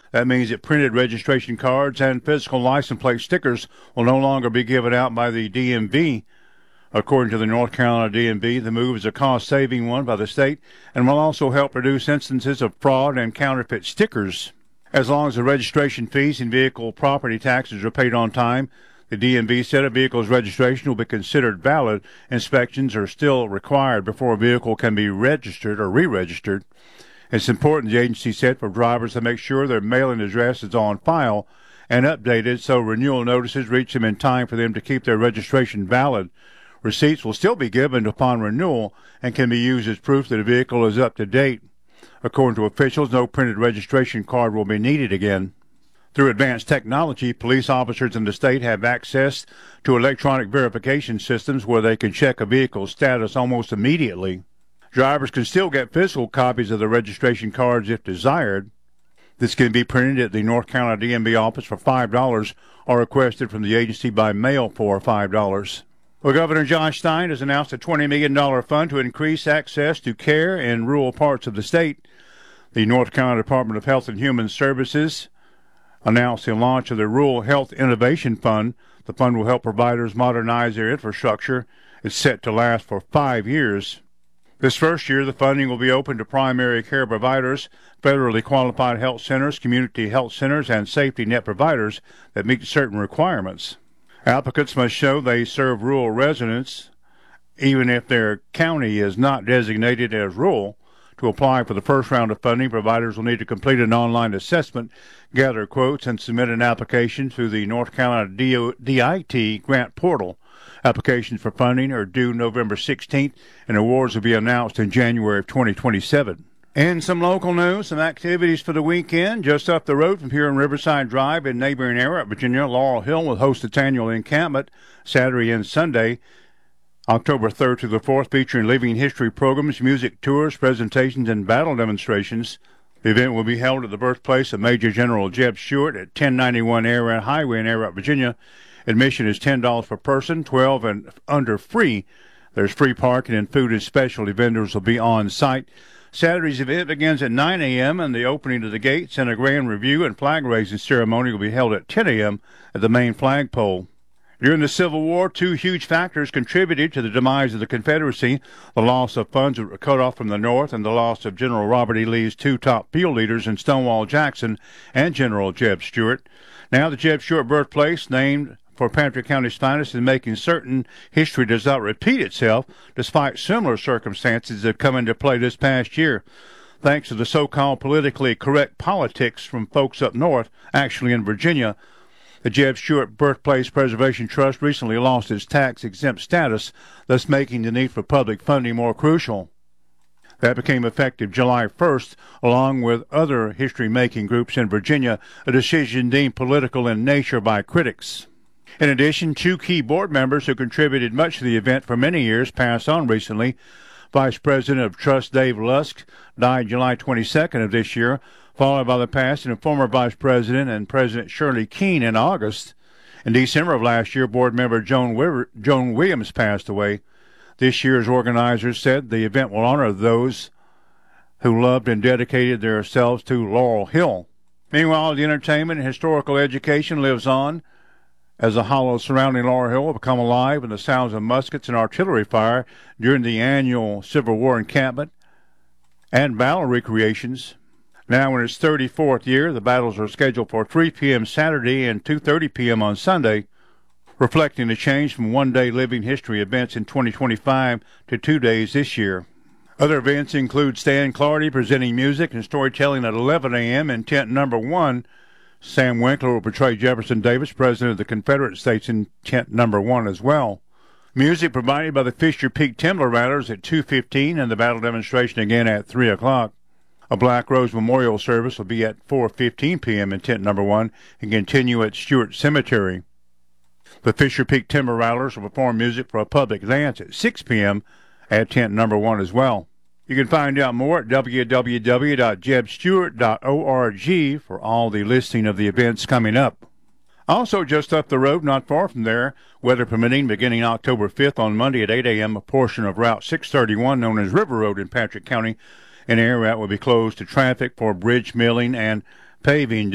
That means that printed registration cards and physical license plate stickers will no longer be given out by the DMV. According to the North Carolina DMV, the move is a cost-saving one by the state and will also help reduce instances of fraud and counterfeit stickers. As long as the registration fees and vehicle property taxes are paid on time, the DMV said a vehicle's registration will be considered valid. Inspections are still required before a vehicle can be registered or re-registered. It's important, the agency said, for drivers to make sure their mailing address is on file and updated so renewal notices reach them in time for them to keep their registration valid. Receipts will still be given upon renewal and can be used as proof that a vehicle is up to date. According to officials, no printed registration card will be needed again. Through advanced technology, police officers in the state have access to electronic verification systems where they can check a vehicle's status almost immediately. Drivers can still get physical copies of the registration cards if desired. This can be printed at the North Carolina DMV office for $5 or requested from the agency by mail for $5. Well, Governor Josh Stein has announced a $20 million fund to increase access to care in rural parts of the state. The North Carolina Department of Health and Human Services announced the launch of the Rural Health Innovation Fund. The fund will help providers modernize their infrastructure. It's set to last for 5 years. This first year, the funding will be open to primary care providers, federally qualified health centers, community health centers, and safety net providers that meet certain requirements. Applicants must show they serve rural residents, even if their county is not designated as rural. To apply for the first round of funding, providers will need to complete an online assessment, gather quotes, and submit an application through the North Carolina DIT grant portal. Applications for funding are due November 16th, and awards will be announced in January of 2027. And some local news, some activities for the weekend. Just up the road from here on Riverside Drive in neighboring Arrowhead, Virginia, Laurel Hill will host its annual encampment Saturday and Sunday, October 3rd to the 4th, featuring living history programs, music tours, presentations, and battle demonstrations. The event will be held at the birthplace of Major General Jeb Stuart at 1091 Arrowhead Highway in Arrowhead, Virginia. Admission is $10 per person, 12 and under free. There's free parking and food and specialty vendors will be on site. Saturday's event begins at 9 a.m. and the opening of the gates and a grand review and flag raising ceremony will be held at 10 a.m. at the main flagpole. During the Civil War, two huge factors contributed to the demise of the Confederacy: the loss of funds that were cut off from the North and the loss of General Robert E. Lee's two top field leaders in Stonewall Jackson and General Jeb Stuart. Now the Jeb Stuart birthplace, named for Patrick County's finest, is making certain history does not repeat itself, despite similar circumstances that have come into play this past year. Thanks to the so-called politically correct politics from folks up north, actually in Virginia, the Jeb Stuart Birthplace Preservation Trust recently lost its tax-exempt status, thus making the need for public funding more crucial. That became effective July 1st, along with other history-making groups in Virginia, a decision deemed political in nature by critics. In addition, two key board members who contributed much to the event for many years passed on recently. Vice President of Trust Dave Lusk died July 22nd of this year, followed by the passing of former Vice President and President Shirley Keene in August. In December of last year, board member Joan Williams passed away. This year's organizers said the event will honor those who loved and dedicated themselves to Laurel Hill. Meanwhile, the entertainment and historical education lives on, as the hollows surrounding Laurel Hill will become alive with the sounds of muskets and artillery fire during the annual Civil War encampment and battle recreations. Now in its 34th year, the battles are scheduled for 3 p.m. Saturday and 2:30 p.m. on Sunday, reflecting a change from one-day living history events in 2025 to 2 days this year. Other events include Stan Clardy presenting music and storytelling at 11 a.m. in tent number 1. Sam Winkler will portray Jefferson Davis, President of the Confederate States, in tent number 1 as well. Music provided by the Fisher Peak Timber Rattlers at 2:15 and the battle demonstration again at 3 o'clock. A Black Rose Memorial Service will be at 4:15 p.m. in tent number 1 and continue at Stewart Cemetery. The Fisher Peak Timber Rattlers will perform music for a public dance at 6 p.m. at tent number 1 as well. You can find out more at www.jebstuart.org for all the listing of the events coming up. Also just up the road, not far from there, weather permitting, beginning October 5th on Monday at 8 a.m., a portion of Route 631 known as River Road in Patrick County in Arrowhead will be closed to traffic for bridge milling and paving